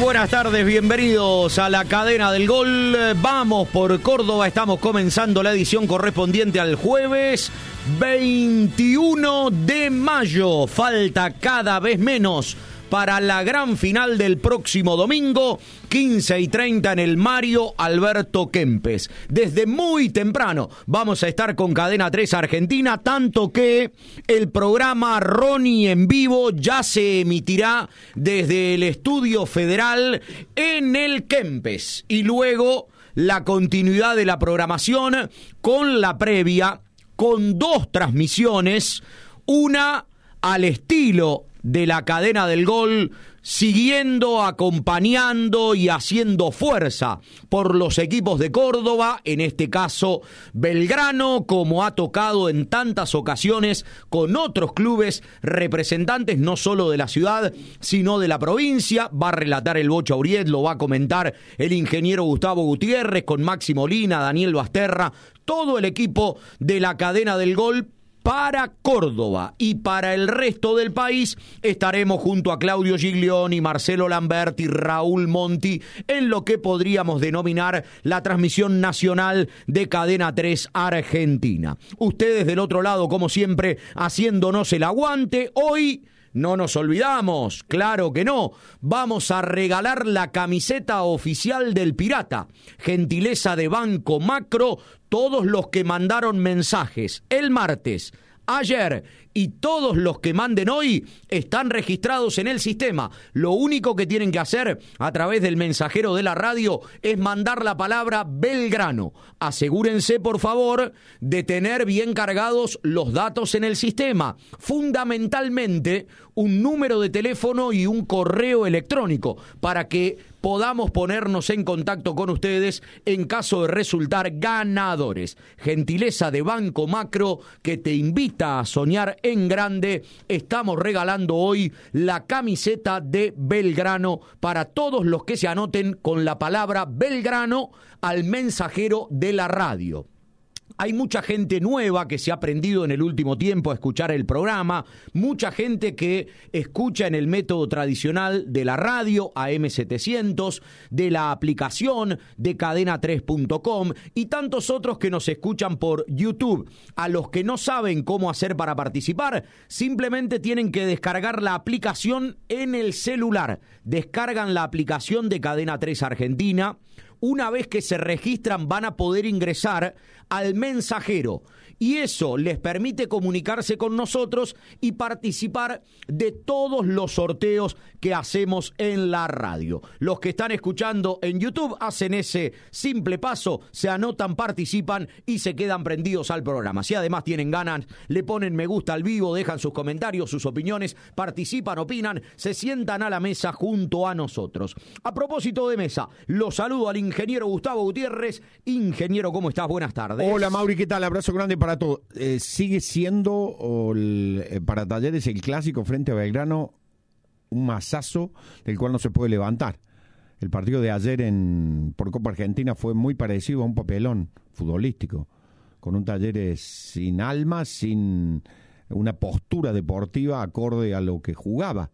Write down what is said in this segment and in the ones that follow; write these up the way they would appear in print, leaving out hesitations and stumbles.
buenas tardes, bienvenidos a la cadena del gol. Vamos por Córdoba, estamos comenzando la edición correspondiente al jueves 21 de mayo. Falta cada vez menos para la gran final del próximo domingo, 15:30 en el Mario Alberto Kempes. Desde muy temprano vamos a estar con Cadena 3 Argentina, tanto que el programa Ronnie en vivo ya se emitirá desde el Estudio Federal en el Kempes. Y luego la continuidad de la programación con la previa, con dos transmisiones, una al estilo de la cadena del gol, siguiendo, acompañando y haciendo fuerza por los equipos de Córdoba, en este caso Belgrano, como ha tocado en tantas ocasiones con otros clubes representantes no solo de la ciudad, sino de la provincia. Va a relatar el Bocha Uriet, lo va a comentar el ingeniero Gustavo Gutiérrez, con Maxi Molina, Daniel Basterra, todo el equipo de la cadena del gol. Para Córdoba y para el resto del país estaremos junto a Claudio Giglioni, Marcelo Lamberti, Raúl Monti en lo que podríamos denominar la transmisión nacional de Cadena 3 Argentina. Ustedes del otro lado, como siempre, haciéndonos el aguante. Hoy no nos olvidamos, claro que no, vamos a regalar la camiseta oficial del Pirata, gentileza de Banco Macro. Todos los que mandaron mensajes el martes, ayer y todos los que manden hoy están registrados en el sistema. Lo único que tienen que hacer a través del mensajero de la radio es mandar la palabra Belgrano. Asegúrense, por favor, de tener bien cargados los datos en el sistema. Fundamentalmente, un número de teléfono y un correo electrónico para que podamos ponernos en contacto con ustedes en caso de resultar ganadores. Gentileza de Banco Macro, que te invita a soñar en grande. Estamos regalando hoy la camiseta de Belgrano para todos los que se anoten con la palabra Belgrano al mensajero de la radio. Hay mucha gente nueva que se ha aprendido en el último tiempo a escuchar el programa, mucha gente que escucha en el método tradicional de la radio, AM700, de la aplicación de cadena3.com y tantos otros que nos escuchan por YouTube. A los que no saben cómo hacer para participar, simplemente tienen que descargar la aplicación en el celular. Descargan la aplicación de Cadena 3 Argentina. Una vez que se registran van a poder ingresar al mensajero y eso les permite comunicarse con nosotros y participar de todos los sorteos que hacemos en la radio. Los que están escuchando en YouTube hacen ese simple paso, se anotan, participan y se quedan prendidos al programa. Si además tienen ganas, le ponen me gusta al vivo, dejan sus comentarios, sus opiniones, participan, opinan, se sientan a la mesa junto a nosotros. A propósito de mesa, los saludo al ingeniero Gustavo Gutiérrez. Ingeniero, ¿cómo estás? Buenas tardes. Hola Mauri, ¿qué tal? Abrazo grande para todos. Sigue siendo para Talleres el clásico frente a Belgrano un masazo del cual no se puede levantar. El partido de ayer por Copa Argentina fue muy parecido a un papelón futbolístico, con un Talleres sin alma, sin una postura deportiva acorde a lo que jugaba.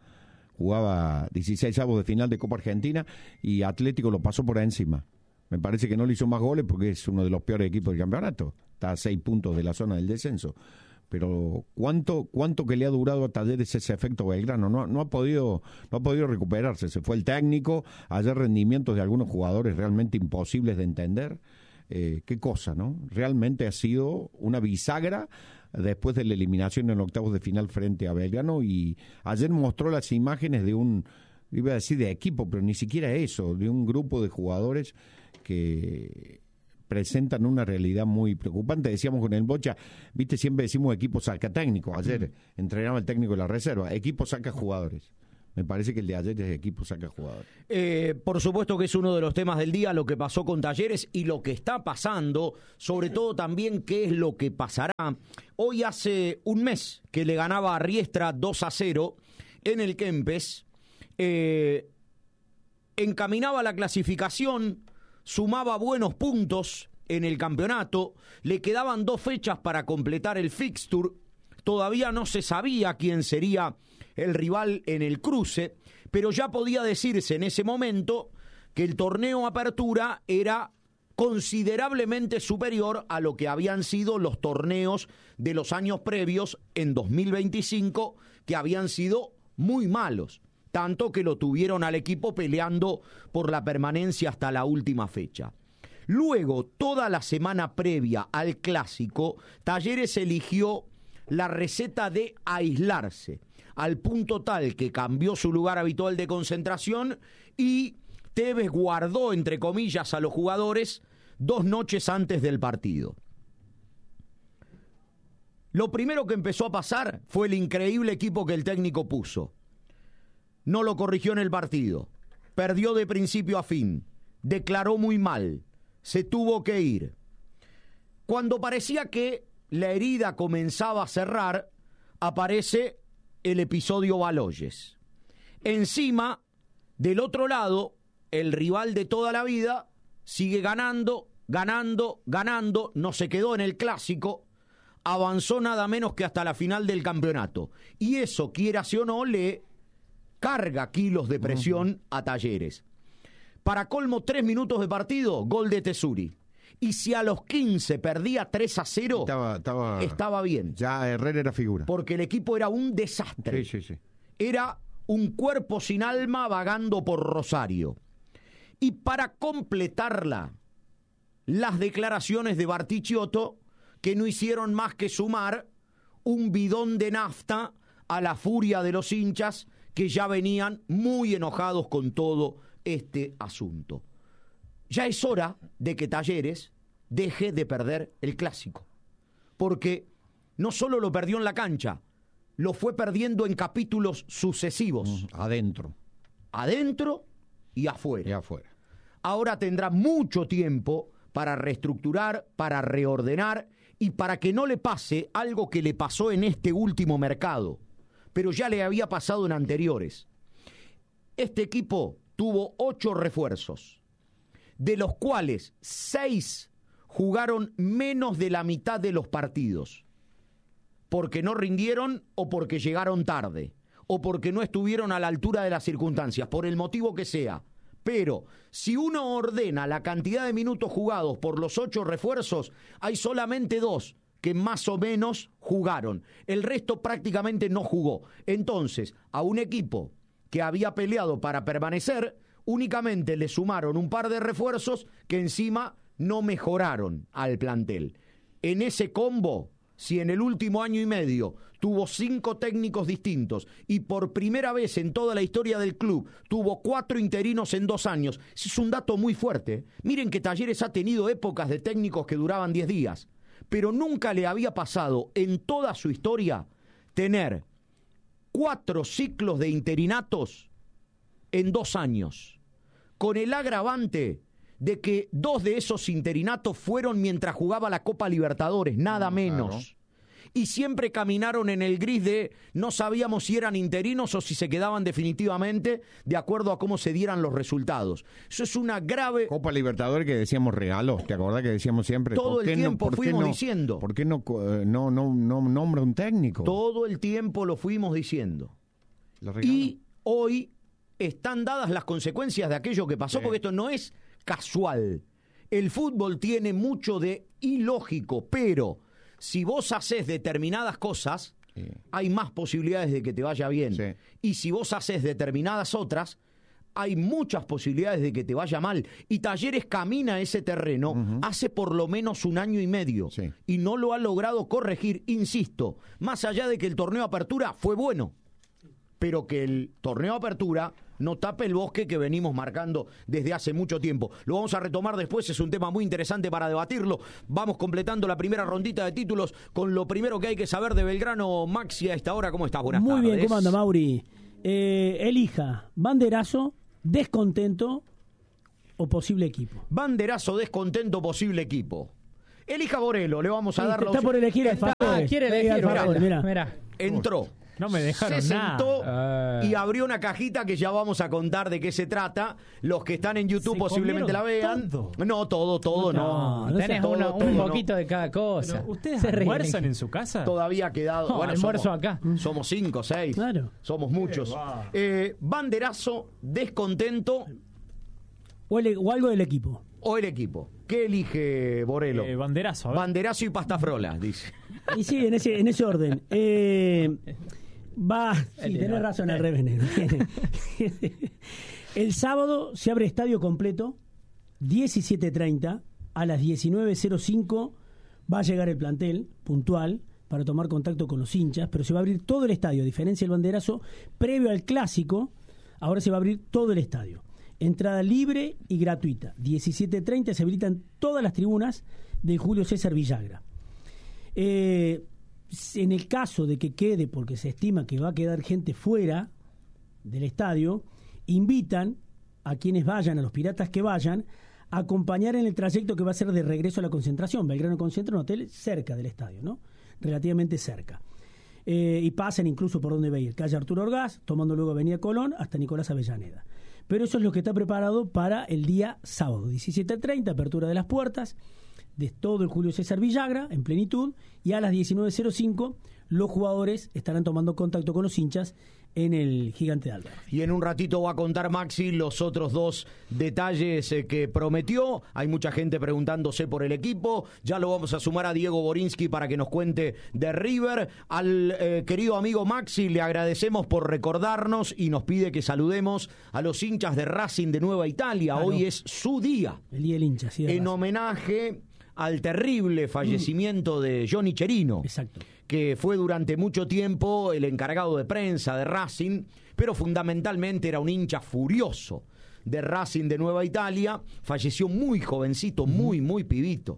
Jugaba 16avos de final de Copa Argentina y Atlético lo pasó por encima. Me parece que no le hizo más goles porque es uno de los peores equipos del campeonato. Está a 6 puntos de la zona del descenso. Pero ¿cuánto que le ha durado a Talleres ese efecto Belgrano? No ha podido recuperarse. Se fue el técnico. Ayer rendimientos de algunos jugadores realmente imposibles de entender. Qué cosa, ¿no? Realmente ha sido una bisagra después de la eliminación en octavos de final frente a Belgrano. Y ayer mostró las imágenes de iba a decir de equipo, pero ni siquiera eso, de un grupo de jugadores que presentan una realidad muy preocupante. Decíamos con el Bocha, viste, siempre decimos equipo saca técnico. Ayer entrenaba el técnico de la reserva, equipo saca jugadores. Me parece que el de ayer es equipo saca jugadores. Por supuesto que es uno de los temas del día, lo que pasó con Talleres y lo que está pasando, sobre todo también qué es lo que pasará. Hoy hace un mes que le ganaba a Riestra 2-0 en el Kempes, encaminaba la clasificación, sumaba buenos puntos en el campeonato, le quedaban 2 fechas para completar el fixture, todavía no se sabía quién sería el rival en el cruce, pero ya podía decirse en ese momento que el torneo Apertura era considerablemente superior a lo que habían sido los torneos de los años previos en 2025, que habían sido muy malos, tanto que lo tuvieron al equipo peleando por la permanencia hasta la última fecha. Luego, toda la semana previa al Clásico, Talleres eligió la receta de aislarse, al punto tal que cambió su lugar habitual de concentración y Tevez guardó, entre comillas, a los jugadores 2 noches antes del partido. Lo primero que empezó a pasar fue el increíble equipo que el técnico puso. No lo corrigió en el partido, perdió de principio a fin, declaró muy mal, se tuvo que ir. Cuando parecía que la herida comenzaba a cerrar, aparece el episodio Baloyes. Encima, del otro lado, el rival de toda la vida sigue ganando, no se quedó en el Clásico, avanzó nada menos que hasta la final del campeonato. Y eso, quierase o no, le carga kilos de presión a Talleres. Para colmo, 3 minutos de partido, gol de Tesuri. Y si a los 15 perdía 3-0, estaba bien. Ya Herrera era figura. Porque el equipo era un desastre. Sí. Era un cuerpo sin alma vagando por Rosario. Y para completarla, las declaraciones de Bartichotto, que no hicieron más que sumar un bidón de nafta a la furia de los hinchas que ya venían muy enojados con todo este asunto. Ya es hora de que Talleres deje de perder el Clásico, porque no solo lo perdió en la cancha, lo fue perdiendo en capítulos sucesivos. Adentro y afuera. Ahora tendrá mucho tiempo para reestructurar, para reordenar y para que no le pase algo que le pasó en este último mercado, pero ya le había pasado en anteriores. Este equipo tuvo 8 refuerzos, de los cuales 6 jugaron menos de la mitad de los partidos, porque no rindieron o porque llegaron tarde, o porque no estuvieron a la altura de las circunstancias, por el motivo que sea. Pero si uno ordena la cantidad de minutos jugados por los 8 refuerzos, hay solamente 2 que más o menos jugaron. El resto prácticamente no jugó. Entonces, a un equipo que había peleado para permanecer, únicamente le sumaron un par de refuerzos que encima no mejoraron al plantel. En ese combo, si en el último año y medio tuvo 5 técnicos distintos y por primera vez en toda la historia del club tuvo 4 interinos en 2 años, es un dato muy fuerte. Miren que Talleres ha tenido épocas de técnicos que duraban 10 días, pero nunca le había pasado en toda su historia tener 4 ciclos de interinatos en 2 años, con el agravante de que 2 de esos interinatos fueron mientras jugaba la Copa Libertadores, nada menos. Claro. Y siempre caminaron en el gris de no sabíamos si eran interinos o si se quedaban definitivamente de acuerdo a cómo se dieran los resultados. Eso es una grave... Copa Libertadores que decíamos regalos, ¿te acordás que decíamos siempre? Todo el tiempo fuimos diciendo. ¿Por qué no nombra un técnico? Todo el tiempo lo fuimos diciendo. Y hoy están dadas las consecuencias de aquello que pasó, porque esto no es casual. El fútbol tiene mucho de ilógico, pero si vos haces determinadas cosas, hay más posibilidades de que te vaya bien. Sí. Y si vos haces determinadas otras, hay muchas posibilidades de que te vaya mal. Y Talleres camina ese terreno hace por lo menos 1 año y medio. Sí. Y no lo ha logrado corregir, insisto, más allá de que el torneo Apertura fue bueno, pero que el torneo Apertura no tape el bosque que venimos marcando desde hace mucho tiempo. Lo vamos a retomar después, es un tema muy interesante para debatirlo. Vamos completando la primera rondita de títulos con lo primero que hay que saber de Belgrano. Maxi, a esta hora, ¿cómo estás? Buenas tardes. Muy bien, ¿cómo anda, Mauri? Elija, banderazo, descontento o posible equipo. Banderazo, descontento, posible equipo. Elija Borelo, le vamos a dar la opción. Está por elegir el favor. Quiere elegir, mirá. Entró No me dejaron se sentó nada. y abrió una cajita que ya vamos a contar de qué se trata. Los que están en YouTube ¿Se posiblemente la comieron vean. todo? No, todo no. No Tenés todo, un no. poquito de cada cosa. Pero, ¿ustedes Se ríen. almuerzan en su casa? Todavía ha quedado. No, almuerzo acá. Somos 5, 6. Claro. Somos muchos. Banderazo, descontento O algo del equipo. o el equipo. ¿Qué elige Borelo? Banderazo, a ver. Banderazo y pastafrola, dice. Y sí, en ese orden. Sí, tenés razón, al revés, negro. El sábado se abre estadio completo, 17:30, a las 19:05 va a llegar el plantel puntual para tomar contacto con los hinchas, pero se va a abrir todo el estadio, a diferencia del banderazo, previo al clásico, ahora se va a abrir todo el estadio. Entrada libre y gratuita. 17:30 se habilitan todas las tribunas del Julio César Villagra. En el caso de que quede, porque se estima que va a quedar gente fuera del estadio, invitan a quienes vayan, a los piratas que vayan, a acompañar en el trayecto que va a ser de regreso a la concentración. Belgrano concentra en un hotel cerca del estadio, ¿no? Relativamente cerca. Y pasan incluso por donde va a ir, calle Arturo Orgaz, tomando luego Avenida Colón hasta Nicolás Avellaneda. Pero eso es lo que está preparado para el día sábado, 17:30, apertura de las puertas de todo el Julio César Villagra en plenitud, y a las 19:05 los jugadores estarán tomando contacto con los hinchas en el Gigante de Alvear. Y en un ratito va a contar Maxi los otros dos detalles que prometió. Hay mucha gente preguntándose por el equipo. Ya lo vamos a sumar a Diego Borinsky para que nos cuente de River. Al querido amigo Maxi le agradecemos por recordarnos y nos pide que saludemos a los hinchas de Racing de Nueva Italia. Claro. Hoy es su día. El día del hincha, sí. de En Racing. homenaje al terrible fallecimiento de Johnny Cherino. Exacto. Que fue durante mucho tiempo el encargado de prensa de Racing, pero fundamentalmente era un hincha furioso de Racing de Nueva Italia. Falleció muy jovencito, muy pibito,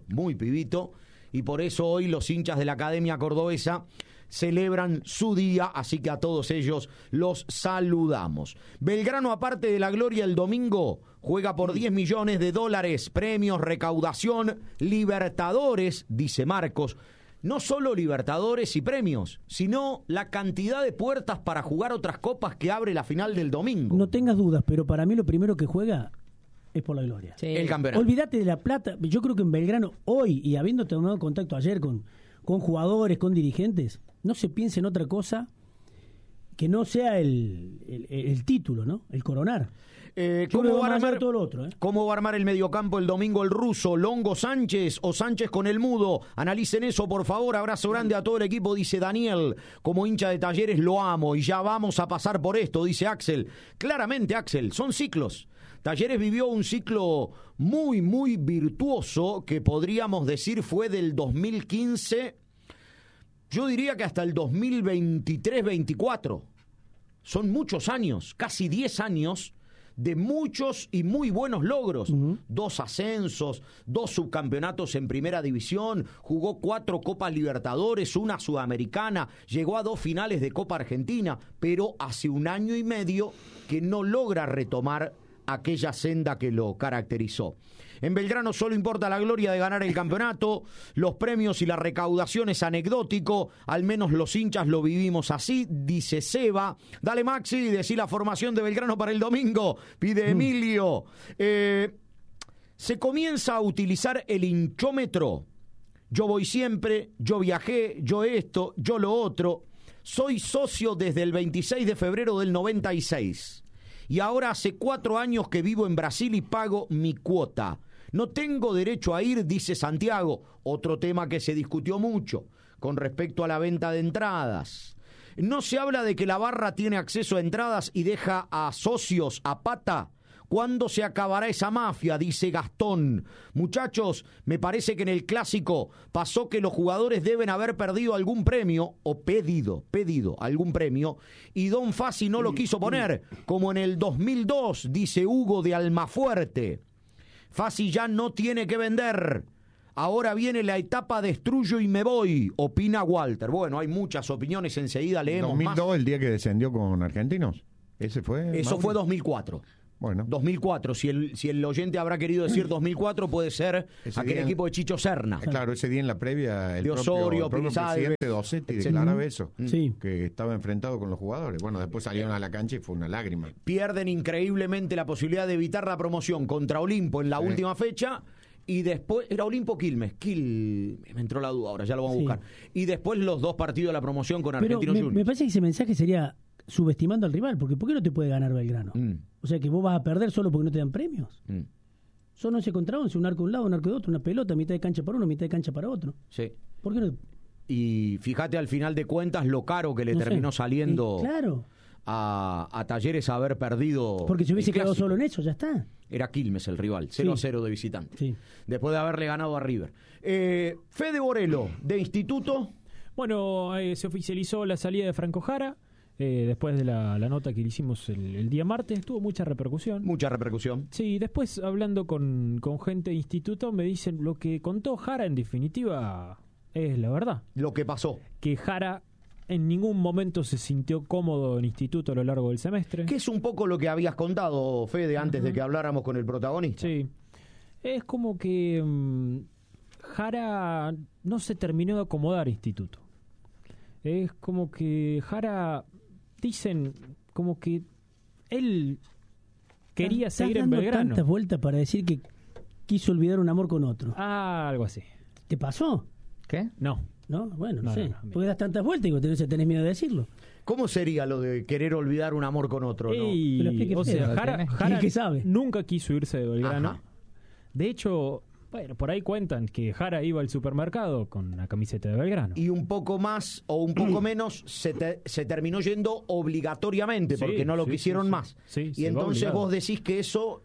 y por eso hoy los hinchas de la Academia Cordobesa celebran su día, así que a todos ellos los saludamos. Belgrano, aparte de la gloria el domingo, juega por $10 millones, premios, recaudación, Libertadores, dice Marcos. No solo Libertadores y premios, sino la cantidad de puertas para jugar otras copas que abre la final del domingo. No tengas dudas, pero para mí lo primero que juega es por la gloria. Sí. El campeonato. Olvídate de la plata. Yo creo que en Belgrano hoy, y habiendo tomado contacto ayer con jugadores, con dirigentes, no se piense en otra cosa que no sea el título, ¿no? El coronar. ¿Cómo va a armar todo lo otro, ¿Cómo va a armar el mediocampo el domingo el ruso? ¿Longo Sánchez o Sánchez con el mudo? Analicen eso, por favor. Abrazo grande a todo el equipo, dice Daniel. Como hincha de Talleres lo amo y ya vamos a pasar por esto, dice Axel. Claramente, Axel, son ciclos. Talleres vivió un ciclo muy virtuoso que podríamos decir fue del 2015, yo diría que hasta el 2023-24. Son muchos años, casi 10 años de muchos y muy buenos logros. 2 ascensos, 2 subcampeonatos en primera división, jugó 4 Copas Libertadores, 1 Sudamericana, llegó a 2 finales de Copa Argentina, pero hace 1 año y medio que no logra retomar aquella senda que lo caracterizó. En Belgrano solo importa la gloria de ganar el campeonato, los premios y la recaudación es anecdótico, al menos los hinchas lo vivimos así, dice Seba. Dale Maxi, decí la formación de Belgrano para el domingo, pide Emilio. Se comienza a utilizar el hinchómetro. Yo voy siempre, yo viajé, yo esto, yo lo otro. Soy socio desde el 26 de febrero del 96. Y ahora hace 4 años que vivo en Brasil y pago mi cuota. No tengo derecho a ir, dice Santiago. Otro tema que se discutió mucho con respecto a la venta de entradas. No se habla de que la barra tiene acceso a entradas y deja a socios a pata. ¿Cuándo se acabará esa mafia?, dice Gastón. Muchachos, me parece que en el clásico pasó que los jugadores deben haber perdido algún premio, o pedido algún premio, y Don Fassi no lo quiso poner, como en el 2002, dice Hugo de Almafuerte. Fassi ya no tiene que vender. Ahora viene la etapa destruyo y me voy, opina Walter. Bueno, hay muchas opiniones, enseguida leemos 2002, más. el día que descendió con Argentinos. ¿Ese fue? Eso Mauri? fue 2004. Bueno. 2004. Si el oyente habrá querido decir 2004, puede ser Ese aquel día equipo de Chicho Serna. Claro, ese día en la previa, el De Osorio, propio Pizarro, presidente Dossetti etcétera. declaraba eso, Sí. que estaba enfrentado con los jugadores. Bueno, después salieron a la cancha y fue una lágrima. Pierden increíblemente la posibilidad de evitar la promoción contra Olimpo en la Sí. última fecha. Y después, era Olimpo Quilmes. Me entró la duda ahora, ya lo vamos a Sí. buscar. Y después los 2 partidos de la promoción con Pero Argentinos me Juniors. parece que ese mensaje sería subestimando al rival, porque ¿por qué no te puede ganar Belgrano? O sea, que vos vas a perder solo porque no te dan premios. Son 11 contra 11, un arco de un lado, un arco de otro, una pelota, mitad de cancha para uno, mitad de cancha para otro. Sí. ¿Por qué no? Y fíjate al final de cuentas lo caro que le No sé. terminó saliendo Y claro, a Talleres haber perdido. porque si hubiese el quedado clásico. solo en eso, ya está. Era Quilmes el rival, 0-0 de visitante. Sí. Después de haberle ganado a River. Fede Borelo, de Instituto. Bueno, se oficializó la salida de Franco Jara. Después de la nota que le hicimos el día martes, tuvo mucha repercusión. Mucha repercusión. Sí, después hablando con gente de instituto me dicen lo que contó Jara en definitiva es la verdad. Lo que pasó. Que Jara en ningún momento se sintió cómodo en instituto a lo largo del semestre. Que es un poco lo que habías contado, Fede, antes de que habláramos con el protagonista. Sí, es como que Jara no se terminó de acomodar instituto. Es como que Jara, dicen, como que él quería Estás seguir en dando Belgrano. tantas vueltas para decir que quiso olvidar un amor con otro. Ah, algo así. ¿Te pasó? ¿Qué? No. ¿No? Bueno, no, No, sé. no, no. Porque das tantas vueltas y vos tenés miedo de decirlo. ¿Cómo sería lo de querer olvidar un amor con otro? ¿No? Y, Que lo explique o Fede. sea, Lo Jara, tenés. Jara ¿Y qué sabe? nunca quiso irse de Belgrano. Ajá. De hecho, bueno, por ahí cuentan que Jara iba al supermercado con una camiseta de Belgrano. Y un poco más o un poco menos se terminó yendo obligatoriamente Sí, porque no lo sí, quisieron sí, sí. más. Sí, y se va entonces obligado. vos decís que eso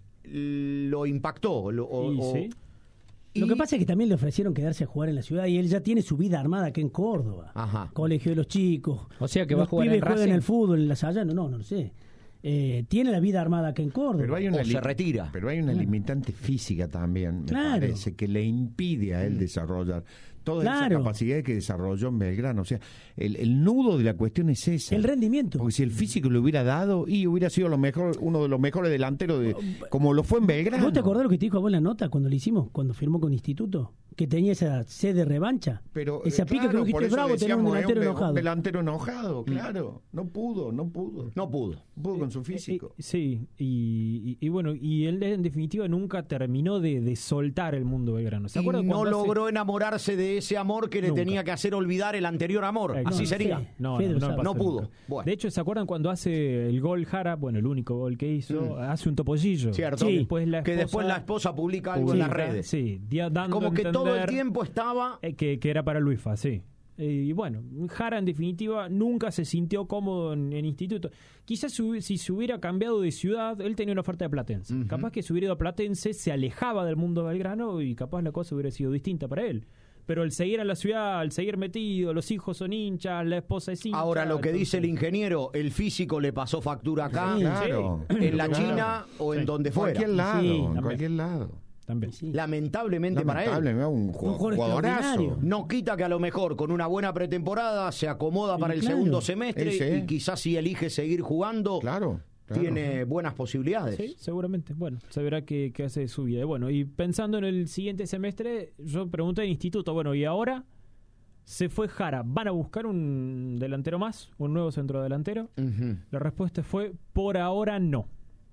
lo impactó. Sí. Lo que pasa es que también le ofrecieron quedarse a jugar en la ciudad y él ya tiene su vida armada acá en Córdoba. Ajá. Colegio de los chicos. O sea que va los a jugar pibes en juegan Racing. el fútbol en la Sayano, no lo sé. Tiene la vida armada acá en Córdoba. Pero hay una O se retira. Pero hay una limitante física también, me Claro. parece, que le impide a él desarrollar toda Claro. esa capacidad que desarrolló en Belgrano. O sea, el nudo de la cuestión es esa. El rendimiento. Porque si el físico le hubiera dado, y hubiera sido uno de los mejores delanteros, como lo fue en Belgrano. ¿Vos te acordás lo que te dijo a vos en la nota cuando le hicimos, cuando firmó con Instituto? Que tenía esa sed de revancha. Pero, esa pica que claro, vos por dijiste, eso bravo, tener un decíamos, es delantero un enojado. delantero enojado, claro. No pudo. No pudo. No pudo con su físico. Sí, y bueno, y él en definitiva nunca terminó de soltar el mundo belgrano. ¿Se Y acuerdan no cuando hace- logró enamorarse de ese amor que le Nunca. tenía que hacer olvidar el anterior amor. Exacto. Así No, sería. sí. No, Fede lo no sabe. pasó No pudo. nunca. Bueno. De hecho, ¿se acuerdan cuando hace el gol Jara? Bueno, el único gol que hizo, hace un topollillo. Cierto. Sí. Que después la esposa publica algo en las redes. Sí, dando Como a que todo el entender, tiempo estaba... que era para Luisfa, sí. Y bueno, Jara en definitiva nunca se sintió cómodo en instituto. Quizás si se hubiera cambiado de ciudad, él tenía una oferta de Platense. Capaz que si hubiera ido a Platense se alejaba del mundo belgrano y capaz la cosa hubiera sido distinta para él. Pero el seguir en la ciudad, el seguir metido, los hijos son hinchas, la esposa es hincha. Ahora, lo que entonces- dice el ingeniero, el físico le pasó factura acá, Sí, Claro. en la Claro. China o en Sí. donde En fuera. cualquier lado, Sí, en también. cualquier lado. También. Sí. Lamentablemente para él. Lamentable, un jugador jugadorazo. extraordinario. No quita que a lo mejor con una buena pretemporada se acomoda para el claro. segundo semestre Sí. y quizás si elige seguir jugando, Claro. tiene buenas posibilidades. Sí, seguramente. Bueno, se verá qué hace de su vida. Y bueno, y pensando en el siguiente semestre, yo pregunté en instituto, bueno, ¿y ahora? Se fue Jara, ¿van a buscar un delantero más? ¿Un nuevo centrodelantero? Ujú. La respuesta fue, por ahora no.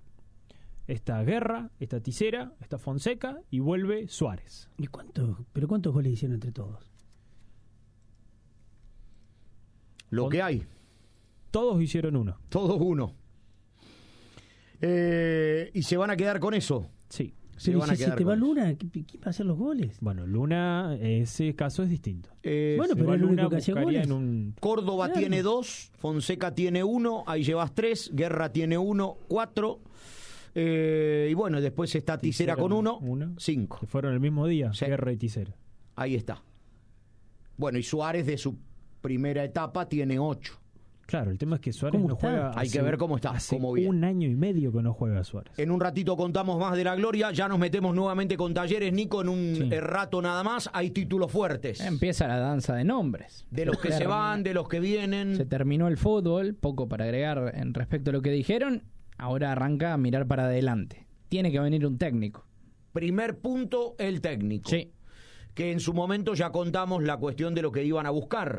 Está Guerra, está Tisera, está Fonseca y vuelve Suárez. ¿Y cuántos goles hicieron entre todos? Lo que hay, Todos hicieron uno. todos uno. Y se van a quedar con eso. Sí. Se Pero van a si se quedar te va con eso. Luna, ¿quién va a hacer los goles? Bueno, Luna, ese caso es distinto. Bueno, Si pero va es el único Luna, que hacía buscaría goles. en un... Córdoba Claro. tiene 2, Fonseca tiene 1, ahí llevas 3, Guerra tiene 1, 4. Y bueno, después está Tisera con 1, uno. 5. Que fueron el mismo día, Sí. Guerra y Tisera. Ahí está. Bueno, y Suárez de su primera etapa tiene 8. Claro, el tema es que Suárez ¿Cómo no está? juega... Hay que ver cómo está, Hace cómo viene. un año y medio que no juega Suárez. En un ratito contamos más de la gloria, ya nos metemos nuevamente con Talleres, Nico, en un Sí. rato nada más, hay títulos fuertes. Empieza la danza de nombres. De los que se van, de los que vienen. Se terminó el fútbol, poco para agregar en respecto a lo que dijeron. Ahora arranca a mirar para adelante. Tiene que venir un técnico. Primer punto, el técnico. Sí. Que en su momento ya contamos la cuestión de lo que iban a buscar.